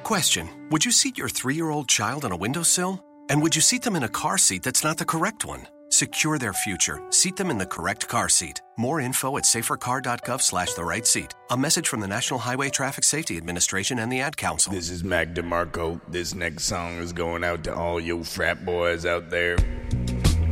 Question: would you seat your 3-year-old child on a windowsill? And would you seat them in a car seat that's not the correct one? Secure their future. Seat them in the correct car seat. More info at safercar.gov/the right seat. A message from the National Highway Traffic Safety Administration and the Ad Council. This is Mac DeMarco. This next song is going out to all you frat boys out there.